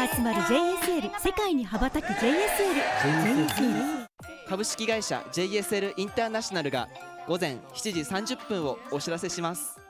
集まる JSL、 世界に羽ばたく JSL。 株式会社 JSL インターナショナルが午前7時30分をお知らせします。